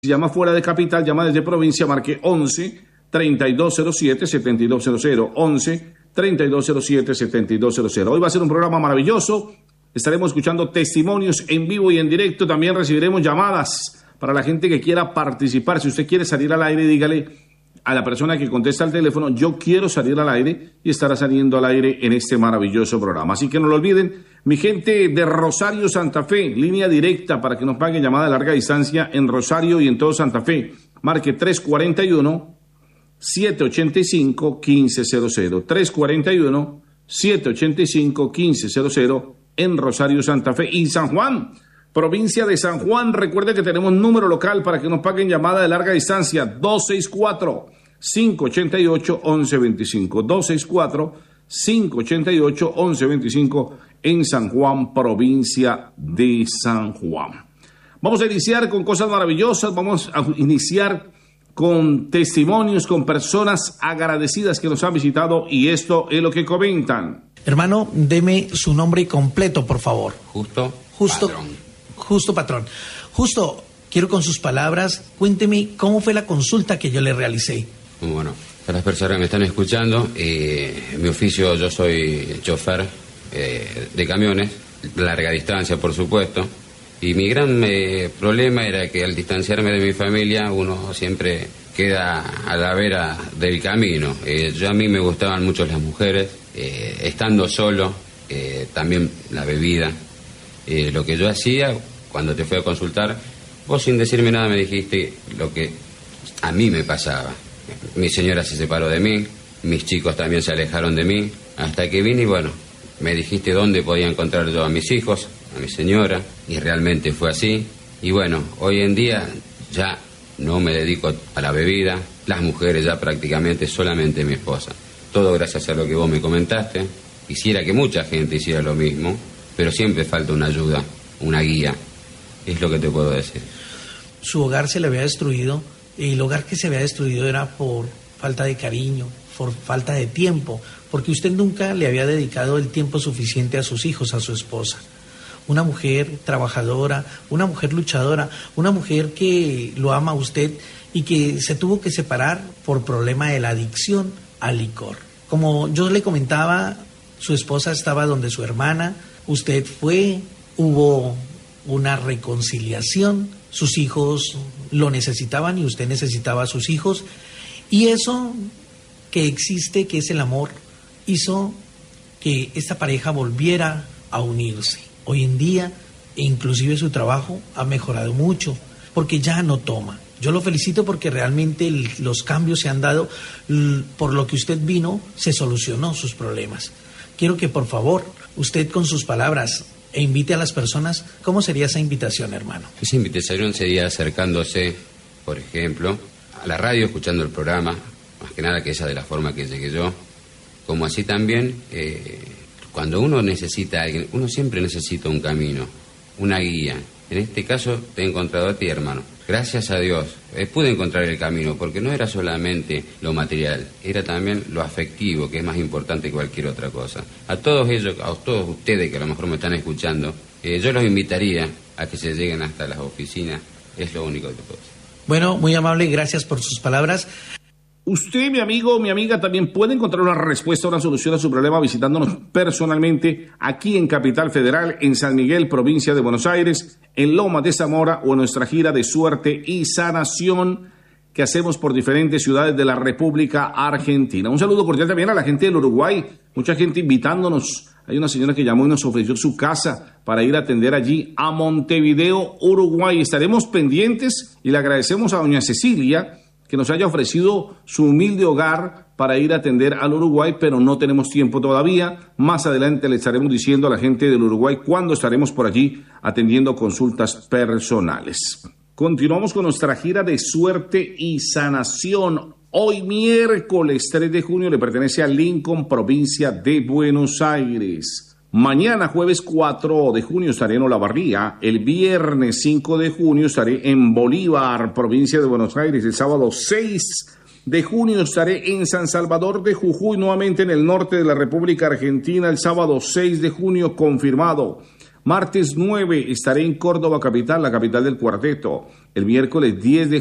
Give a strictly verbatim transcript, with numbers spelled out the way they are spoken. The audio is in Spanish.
Si llama fuera de capital, llama desde provincia, marque once, treinta y dos cero siete, setenta y dos cero cero, once, treinta y dos cero siete, setenta y dos cero cero. Hoy va a ser un programa maravilloso, estaremos escuchando testimonios en vivo y en directo, también recibiremos llamadas para la gente que quiera participar. Si usted quiere salir al aire, dígale a la persona que contesta el teléfono, yo quiero salir al aire, y estará saliendo al aire en este maravilloso programa. Así que no lo olviden, mi gente de Rosario, Santa Fe, línea directa para que nos paguen llamada de larga distancia en Rosario y en todo Santa Fe. Marque tres cuarenta y uno, siete ochenta y cinco, quince cero cero, tres cuarenta y uno, siete ochenta y cinco, quince cero cero en Rosario, Santa Fe y San Juan. Provincia de San Juan, recuerde que tenemos número local para que nos paguen llamada de larga distancia, dos seis cuatro, cinco ocho ocho, once veinticinco, dos seis cuatro, cinco ocho ocho, once veinticinco en San Juan, provincia de San Juan. Vamos a iniciar con cosas maravillosas, vamos a iniciar con testimonios, con personas agradecidas que nos han visitado, y esto es lo que comentan. Hermano, deme su nombre completo, por favor. Justo, Justo Patrón. Justo Patrón. Justo, quiero con sus palabras, cuénteme cómo fue la consulta que yo le realicé. Bueno, para las personas que me están escuchando, eh, mi oficio, yo soy chofer eh, de camiones, larga distancia, por supuesto, y mi gran eh, problema era que al distanciarme de mi familia, uno siempre queda a la vera del camino. Eh, yo a mí me gustaban mucho las mujeres, eh, estando solo, eh, también la bebida. Eh, lo que yo hacía, cuando te fui a consultar, vos sin decirme nada me dijiste lo que a mí me pasaba. Mi señora se separó de mí, mis chicos también se alejaron de mí, hasta que vine y bueno, me dijiste dónde podía encontrar yo a mis hijos, a mi señora, y realmente fue así. Y bueno, hoy en día ya no me dedico a la bebida, las mujeres ya prácticamente solamente mi esposa. Todo gracias a lo que vos me comentaste. Quisiera que mucha gente hiciera lo mismo, pero siempre falta una ayuda, una guía. Es lo que te puedo decir. Su hogar se le había destruido, y el hogar que se había destruido era por falta de cariño, por falta de tiempo, porque usted nunca le había dedicado el tiempo suficiente a sus hijos, a su esposa. Una mujer trabajadora, una mujer luchadora, una mujer que lo ama a usted y que se tuvo que separar por problema de la adicción al licor. Como yo le comentaba, su esposa estaba donde su hermana, usted fue, hubo una reconciliación, sus hijos lo necesitaban y usted necesitaba a sus hijos, y eso que existe, que es el amor, hizo que esta pareja volviera a unirse. Hoy en día, e inclusive su trabajo ha mejorado mucho, porque ya no toma. Yo lo felicito porque realmente el, los cambios se han dado, l, por lo que usted vino, se solucionó sus problemas. Quiero que por favor, usted con sus palabras, e invite a las personas. ¿Cómo sería esa invitación, hermano? Esa invitación sería acercándose, por ejemplo, a la radio, escuchando el programa, más que nada que esa de la forma que llegué yo, como así también, eh, cuando uno necesita a alguien, uno siempre necesita un camino, una guía. En este caso te he encontrado a ti, hermano. Gracias a Dios, eh, pude encontrar el camino, porque no era solamente lo material, era también lo afectivo, que es más importante que cualquier otra cosa. A todos ellos, a todos ustedes que a lo mejor me están escuchando, eh, yo los invitaría a que se lleguen hasta las oficinas, es lo único que puedo decir. Bueno, muy amable, gracias por sus palabras. Usted, mi amigo, mi amiga, también puede encontrar una respuesta, una solución a su problema visitándonos personalmente aquí en Capital Federal, en San Miguel, provincia de Buenos Aires, en Lomas de Zamora, o en nuestra gira de suerte y sanación que hacemos por diferentes ciudades de la República Argentina. Un saludo cordial también a la gente del Uruguay, mucha gente invitándonos. Hay una señora que llamó y nos ofreció su casa para ir a atender allí a Montevideo, Uruguay. Estaremos pendientes y le agradecemos a doña Cecilia que nos haya ofrecido su humilde hogar para ir a atender al Uruguay, pero no tenemos tiempo todavía. Más adelante le estaremos diciendo a la gente del Uruguay cuándo estaremos por allí atendiendo consultas personales. Continuamos con nuestra gira de suerte y sanación. Hoy miércoles tres de junio le pertenece a Lincoln, provincia de Buenos Aires. Mañana, jueves cuatro de junio, estaré en Olavarría. El viernes cinco de junio estaré en Bolívar, provincia de Buenos Aires. El sábado seis de junio estaré en San Salvador de Jujuy, nuevamente en el norte de la República Argentina. El sábado seis de junio, confirmado. Martes nueve estaré en Córdoba capital, la capital del cuarteto. El miércoles diez de